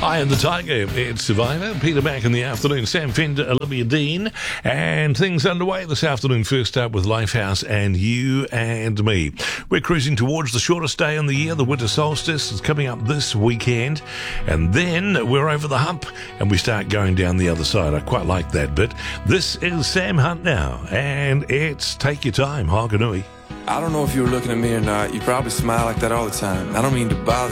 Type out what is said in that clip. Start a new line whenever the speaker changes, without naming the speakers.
I am the Tiger. It's Survivor. Peter back in the afternoon. Sam Fender, Olivia Dean. And things underway this afternoon. First up with Lifehouse and You and Me. We're cruising towards the shortest day in the year. The winter solstice is coming up this weekend. And then we're over the hump and we start going down the other side. I quite like that bit. This is Sam Hunt now. And it's Take Your Time, Hokanui.
I don't know if you were looking at me or not. You probably smile like that all the time. I don't mean to bother